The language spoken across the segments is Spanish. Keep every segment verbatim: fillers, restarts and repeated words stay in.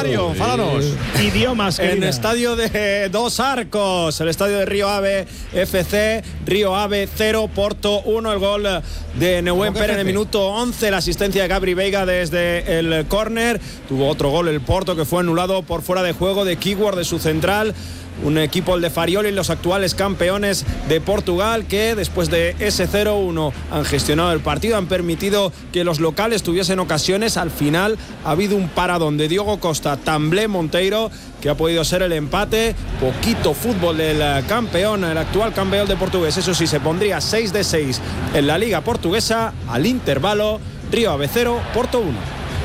Mario, fálanos. Idiomas, en querida. estadio de Dos Arcos, el estadio de Río Ave F C, Río Ave cero, Porto uno, el gol de Nehuen Pérez en el minuto once, la asistencia de Gabri Veiga desde el córner. Tuvo otro gol el Porto que fue anulado por fuera de juego de Keyword, de su central. Un equipo, el de Farioli, los actuales campeones de Portugal, que después de ese cero uno han gestionado el partido, han permitido que los locales tuviesen ocasiones. Al final ha habido un paradón de Diogo Costa, Tamblé, Monteiro, que ha podido ser el empate. Poquito fútbol del campeón, el actual campeón de portugués. Eso sí, se pondría seis de seis en la liga portuguesa al intervalo. Río Ave cero, Porto uno.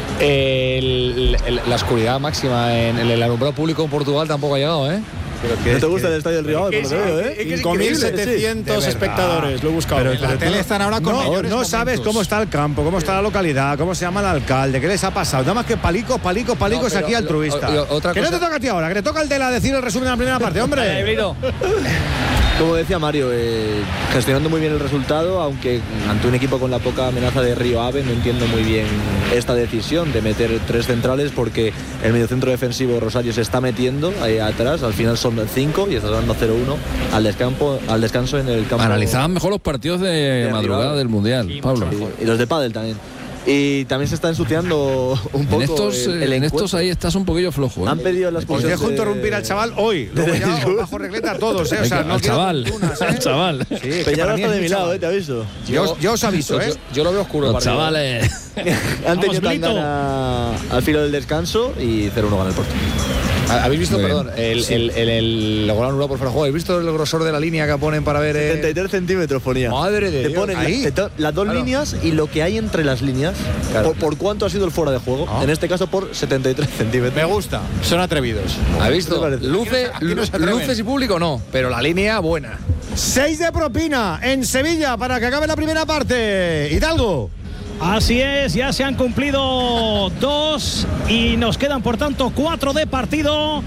El, el, la oscuridad máxima en el, el alumbrado público en Portugal tampoco ha llegado, ¿eh? Pero que, ¿no te gusta que, el estadio del Río Ave? ¿eh? cinco mil setecientos sí, espectadores, lo he buscado. Pero, pero la tele están ahora con no, no sabes cómo está el campo, cómo está la localidad, cómo se llama el alcalde, qué les ha pasado. Nada más que palicos, palicos, palicos no, aquí altruista. Lo, lo, otra que cosa... no te toca a ti ahora, que te toca el de la decir el resumen de la primera parte, hombre. Como decía Mario, eh, gestionando muy bien el resultado, aunque ante un equipo con la poca amenaza de Río Ave, no entiendo muy bien esta decisión de meter tres centrales, porque el mediocentro defensivo Rosario se está metiendo ahí atrás, al final son cinco y está dando cero uno al descanso, al descanso en el campo. Analizaban mejor los partidos de, de madrugada del Mundial, sí, Pablo. Y, y los de pádel también. Y también se está ensuciando un poco. En estos, el, el en estos ahí estás un poquillo flojo, ¿eh? Han pedido las Os dejo interrumpir al chaval hoy. Luego ya os bajo regleta a todos, ¿eh? O sea, no al chaval. Fortunas, ¿eh? Al chaval. Sí, Peñarol está de mi lado, ¿eh? Te aviso. Yo, yo os aviso, ¿eh? Yo, yo lo veo oscuro. Los chavales. Han tenido Tangana al filo del descanso y cero uno gana el Porto. ¿Habéis visto, perdón, el, sí. el, el, el, el gol anulado por fuera de juego? ¿Habéis visto el grosor de la línea que ponen para ver? Eh... setenta y tres centímetros ponía. Madre de te Dios. ponen ahí. La, te, las dos claro. líneas y lo que hay entre las líneas. Claro. Por, por cuánto ha sido el fuera de juego. ¿Ah? En este caso por setenta y tres centímetros. Me gusta. Son atrevidos. ¿Habéis visto? Luce, aquí no, aquí no luces y público no, pero la línea buena. Seis de propina en Sevilla para que acabe la primera parte. Hidalgo. Así es, ya se han cumplido dos y nos quedan por tanto cuatro de partido.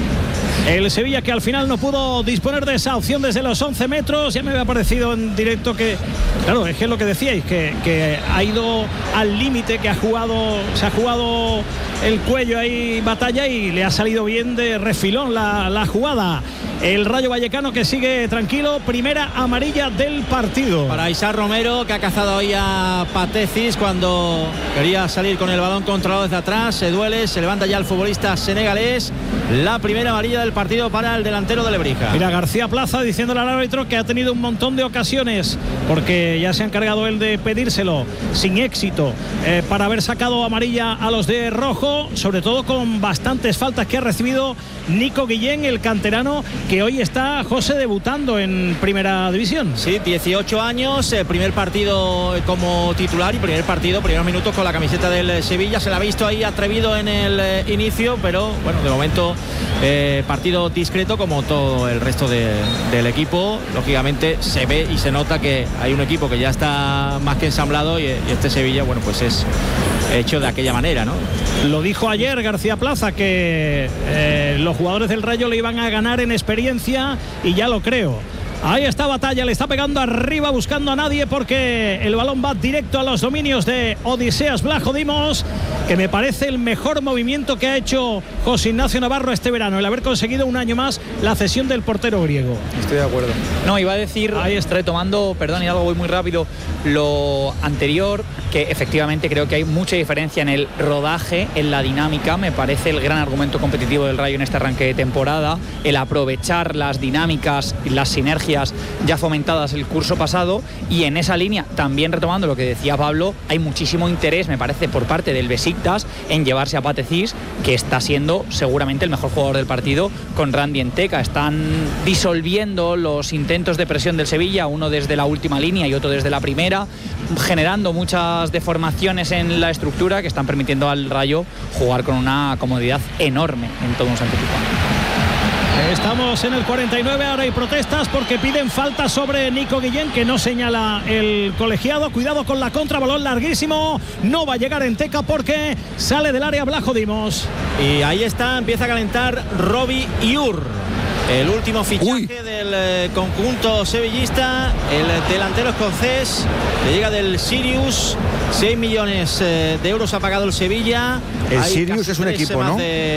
El Sevilla que al final no pudo disponer de esa opción desde los once metros. Ya me había parecido en directo que, claro, es que es lo que decíais, que, que ha ido al límite, que ha jugado, se ha jugado el cuello ahí batalla y le ha salido bien de refilón la, la jugada. El Rayo Vallecano que sigue tranquilo, primera amarilla del partido. Para Isaac Romero, que ha cazado hoy a Patecis cuando quería salir con el balón controlado desde atrás. Se duele, se levanta ya el futbolista senegalés. La primera amarilla del partido para el delantero de Lebrija. Mira, García Plaza diciéndole al árbitro que ha tenido un montón de ocasiones, porque ya se ha encargado él de pedírselo sin éxito, eh, para haber sacado amarilla a los de rojo, sobre todo con bastantes faltas que ha recibido Nico Guillén, el canterano, que hoy está, José, debutando en primera división. Sí, dieciocho años, eh, primer partido como titular y primer partido, primeros minutos con la camiseta del Sevilla. Se la ha visto ahí atrevido en el eh, inicio, pero bueno, de momento eh, partido discreto como todo el resto de, del equipo. Lógicamente se ve y se nota que hay un equipo que ya está más que ensamblado y, y este Sevilla, bueno, pues es hecho de aquella manera, ¿no? Lo dijo ayer García Plaza, que eh, los jugadores del Rayo le iban a ganar en experiencia, y ya lo creo. Ahí está Batalla, le está pegando arriba buscando a nadie, porque el balón va directo a los dominios de Odiseas Blajo Dimos, que me parece el mejor movimiento que ha hecho José Ignacio Navarro este verano, el haber conseguido un año más la cesión del portero griego. Estoy de acuerdo. No, iba a decir, ahí está, retomando, perdón, y algo voy muy rápido, lo anterior, que efectivamente creo que hay mucha diferencia en el rodaje, en la dinámica. Me parece el gran argumento competitivo del Rayo en este arranque de temporada, el aprovechar las dinámicas y las sinergias ya fomentadas el curso pasado, y en esa línea, también retomando lo que decía Pablo, hay muchísimo interés, me parece, por parte del Besiktas en llevarse a Patecis, que está siendo seguramente el mejor jugador del partido, con Randy Enteca. Están disolviendo los intentos de presión del Sevilla, uno desde la última línea y otro desde la primera, generando muchas deformaciones en la estructura que están permitiendo al Rayo jugar con una comodidad enorme en todo un Santeticuano. Estamos en el cuarenta y nueve, ahora hay protestas porque piden falta sobre Nico Guillén, que no señala el colegiado. Cuidado con la contra, balón larguísimo, no va a llegar Enteca porque sale del área Blajo Dimos. Y ahí está, empieza a calentar Robbie Iur, el último fichaje Uy. del eh, conjunto sevillista, el delantero escocés que llega del Sirius. seis millones eh, de euros ha pagado el Sevilla. El Hay Sirius es un equipo, ¿no? De